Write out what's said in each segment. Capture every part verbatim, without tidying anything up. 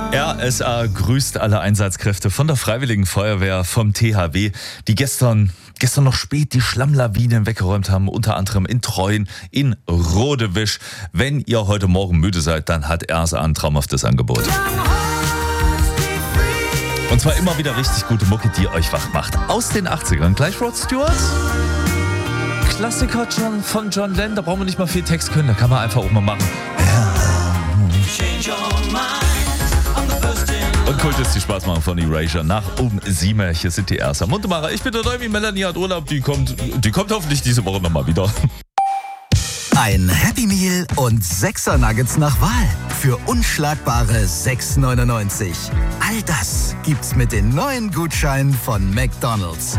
R S A grüßt alle Einsatzkräfte von der Freiwilligen Feuerwehr, vom T H W, die gestern, gestern noch spät die Schlammlawinen weggeräumt haben, unter anderem in Treuen, in Rodewisch. Wenn ihr heute Morgen müde seid, dann hat R S A ein traumhaftes Angebot. Und zwar immer wieder richtig gute Mucke, die euch wach macht. Aus den achtzigern. Gleich Rod Stewart. Klassiker John, von John Lennon. Da brauchen wir nicht mal viel Text können. Da kann man einfach auch mal machen. Und Kult ist die Spaßmacher von Erasure nach um sieben. Hier sind die ersten Mundemacher. Ich bin der Däumi, Melanie hat Urlaub. Die kommt, die kommt hoffentlich diese Woche nochmal wieder. Ein Happy Meal und sechser Nuggets nach Wahl für unschlagbare sechs neunundneunzig. All das gibt's mit den neuen Gutscheinen von McDonald's.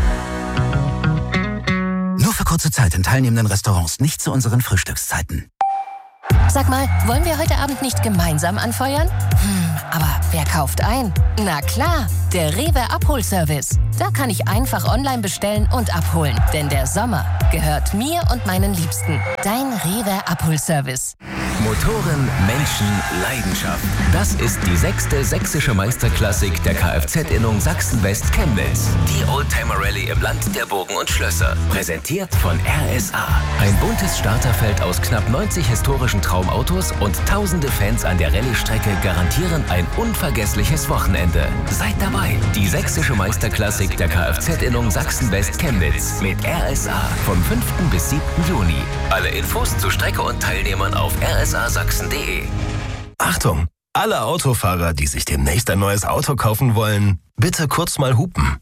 Nur für kurze Zeit in teilnehmenden Restaurants, nicht zu unseren Frühstückszeiten. Sag mal, wollen wir heute Abend nicht gemeinsam anfeuern? Hm, aber wer kauft ein? Na klar, der Rewe Abholservice. Da kann ich einfach online bestellen und abholen. Denn der Sommer gehört mir und meinen Liebsten. Dein Rewe Abholservice. Motoren, Menschen, Leidenschaft. Das ist die sechste sächsische Meisterklassik der Kfz-Innung Sachsen-West-Chemnitz. Die Oldtimer-Rallye im Land der Burgen und Schlösser. Präsentiert von R S A. Ein buntes Starterfeld aus knapp neunzig historischen Traumautos und tausende Fans an der Rallye-Strecke garantieren ein unvergessliches Wochenende. Seid dabei. Die sächsische Meisterklassik der Kfz-Innung Sachsen-West-Chemnitz mit R S A vom fünften bis siebten Juni. Alle Infos zu Strecke und Teilnehmern auf r s a sachsen punkt d e. Achtung! Alle Autofahrer, die sich demnächst ein neues Auto kaufen wollen, bitte kurz mal hupen.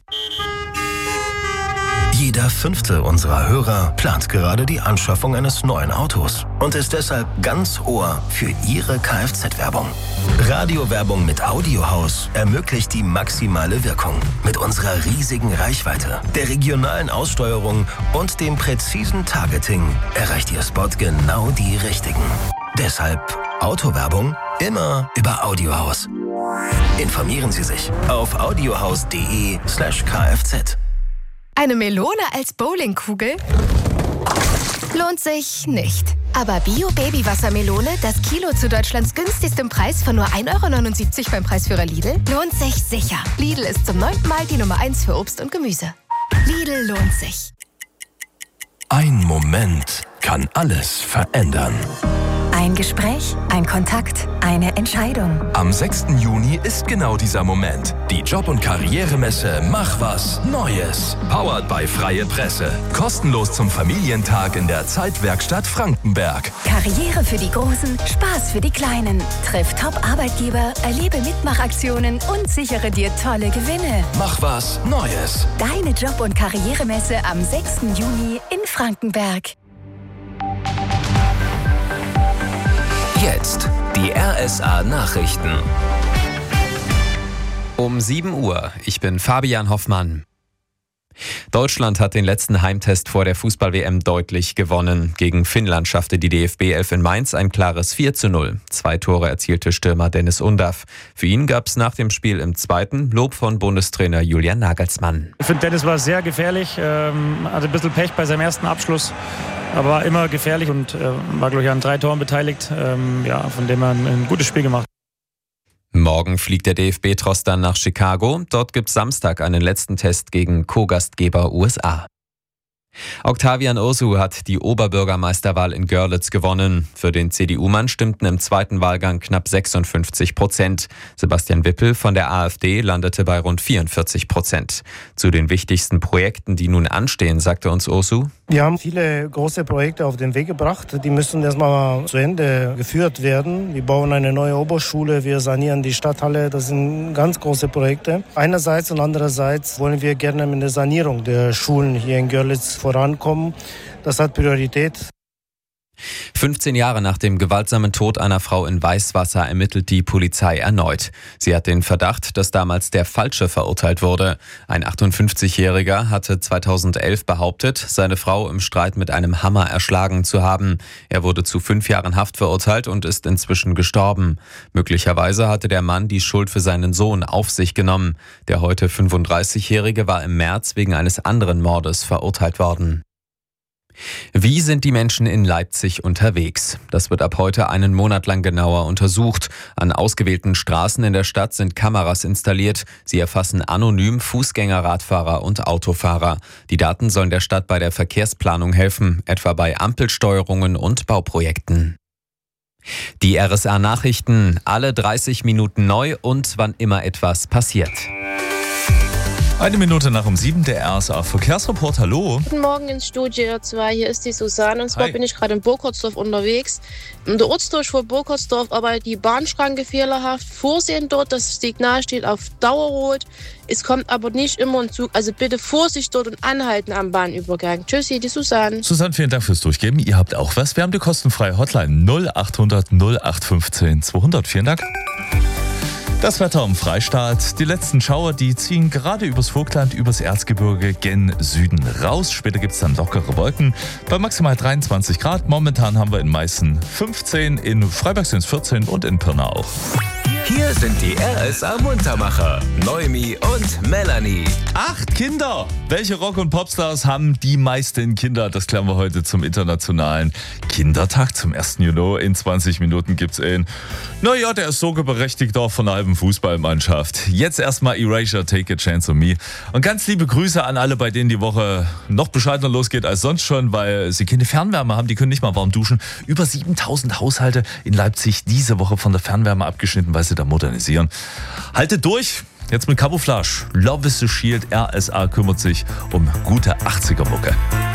Jeder fünfte unserer Hörer plant gerade die Anschaffung eines neuen Autos und ist deshalb ganz Ohr für Ihre Kfz-Werbung. Radiowerbung mit Audiohaus ermöglicht die maximale Wirkung. Mit unserer riesigen Reichweite, der regionalen Aussteuerung und dem präzisen Targeting erreicht Ihr Spot genau die Richtigen. Deshalb Autowerbung immer über Audiohaus. Informieren Sie sich auf audiohaus punkt de slash kfz. Eine Melone als Bowlingkugel? Lohnt sich nicht. Aber Bio-Baby-Wassermelone, das Kilo zu Deutschlands günstigstem Preis von nur ein Euro neunundsiebzig beim Preisführer Lidl, lohnt sich sicher. Lidl ist zum neunten Mal die Nummer eins für Obst und Gemüse. Lidl lohnt sich. Ein Moment kann alles verändern. Ein Gespräch, ein Kontakt, eine Entscheidung. Am sechsten Juni ist genau dieser Moment. Die Job- und Karrieremesse Mach was Neues. Powered by Freie Presse. Kostenlos zum Familientag in der Zeitwerkstatt Frankenberg. Karriere für die Großen, Spaß für die Kleinen. Triff Top-Arbeitgeber, erlebe Mitmachaktionen und sichere dir tolle Gewinne. Mach was Neues. Deine Job- und Karrieremesse am sechsten Juni in Frankenberg. Jetzt die R S A Nachrichten. Um sieben Uhr. Ich bin Fabian Hoffmann. Deutschland hat den letzten Heimtest vor der Fußball-W M deutlich gewonnen. Gegen Finnland schaffte die D F B elf in Mainz ein klares vier zu null. Zwei Tore erzielte Stürmer Dennis Undaff. Für ihn gab es nach dem Spiel im zweiten Lob von Bundestrainer Julian Nagelsmann. Ich finde, Dennis war sehr gefährlich, ähm, hatte ein bisschen Pech bei seinem ersten Abschluss, aber war immer gefährlich und äh, war, glaube ich, an drei Toren beteiligt. Ähm, ja, von dem er ein, ein gutes Spiel gemacht. Morgen fliegt der D F B-Tross dann nach Chicago. Dort gibt es Samstag einen letzten Test gegen Co-Gastgeber U S A. Octavian Ursu hat die Oberbürgermeisterwahl in Görlitz gewonnen. Für den C D U-Mann stimmten im zweiten Wahlgang knapp sechsundfünfzig Prozent. Sebastian Wippel von der AfD landete bei rund vierundvierzig Prozent. Zu den wichtigsten Projekten, die nun anstehen, sagte uns Ursu: Wir haben viele große Projekte auf den Weg gebracht. Die müssen erstmal zu Ende geführt werden. Wir bauen eine neue Oberschule, wir sanieren die Stadthalle. Das sind ganz große Projekte. Einerseits und andererseits wollen wir gerne mit der Sanierung der Schulen hier in Görlitz vorankommen. Das hat Priorität. fünfzehn Jahre nach dem gewaltsamen Tod einer Frau in Weißwasser ermittelt die Polizei erneut. Sie hat den Verdacht, dass damals der Falsche verurteilt wurde. Ein achtundfünfzigjähriger hatte zweitausendelf behauptet, seine Frau im Streit mit einem Hammer erschlagen zu haben. Er wurde zu fünf Jahren Haft verurteilt und ist inzwischen gestorben. Möglicherweise hatte der Mann die Schuld für seinen Sohn auf sich genommen. Der heute fünfunddreißigjährige war im März wegen eines anderen Mordes verurteilt worden. Wie sind die Menschen in Leipzig unterwegs? Das wird ab heute einen Monat lang genauer untersucht. An ausgewählten Straßen in der Stadt sind Kameras installiert. Sie erfassen anonym Fußgänger, Radfahrer und Autofahrer. Die Daten sollen der Stadt bei der Verkehrsplanung helfen, etwa bei Ampelsteuerungen und Bauprojekten. Die R S A-Nachrichten, alle dreißig Minuten neu und wann immer etwas passiert. Eine Minute nach um sieben, der R S A-Verkehrsreport. Hallo. Guten Morgen ins Studio zwei. Hier ist die Susanne. Und zwar Hi. bin ich gerade in Burgholzdorf unterwegs. In der Ortsdurchfuhr Burgholzdorf arbeitet die Bahnschranke fehlerhaft. Vorsehen dort, das Signal steht auf Dauerrot. Es kommt aber nicht immer ein Zug. Also bitte Vorsicht dort und anhalten am Bahnübergang. Tschüssi, die Susanne. Susanne, vielen Dank fürs Durchgeben. Ihr habt auch was. Wir haben die kostenfreie Hotline null acht hundert null acht fünfzehn zweihundert. Vielen Dank. Das Wetter im Freistaat. Die letzten Schauer, die ziehen gerade übers Vogtland, übers Erzgebirge gen Süden raus. Später gibt es dann lockere Wolken bei maximal dreiundzwanzig Grad. Momentan haben wir in Meißen fünfzehn, in Freiberg sind es vierzehn und in Pirna auch. Hier sind die R S A-Muntermacher, Noemi und Melanie. Acht Kinder! Welche Rock- und Popstars haben die meisten Kinder? Das klären wir heute zum internationalen Kindertag, zum ersten Juni. In zwanzig Minuten gibt's ihn. Naja, der ist sogar berechtigter von einer halben Fußballmannschaft. Jetzt erstmal Erasure, Take a Chance on Me. Und ganz liebe Grüße an alle, bei denen die Woche noch bescheidener losgeht als sonst schon, weil sie keine Fernwärme haben, die können nicht mal warm duschen. Über siebentausend Haushalte in Leipzig diese Woche von der Fernwärme abgeschnitten, weil sie da modernisieren. Haltet durch! Jetzt mit Camouflage. Love is the Shield. R S A kümmert sich um gute achtziger-Mucke.